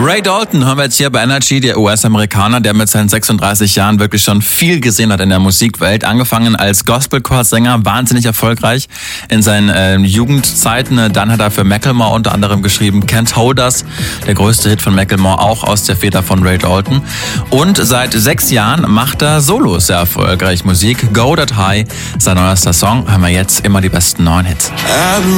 Ray Dalton hören wir jetzt hier bei Energy, der US-Amerikaner, der mit seinen 36 Jahren wirklich schon viel gesehen hat in der Musikwelt. Angefangen als Gospelchorsänger, wahnsinnig erfolgreich in seinen Jugendzeiten. Dann hat er für Macklemore unter anderem geschrieben Can't Hold Us, der größte Hit von Macklemore, auch aus der Feder von Ray Dalton. Und seit 6 Jahren macht er solo sehr erfolgreich Musik. Go That High, sein neuester Song, hören wir jetzt immer die besten 9 Hits.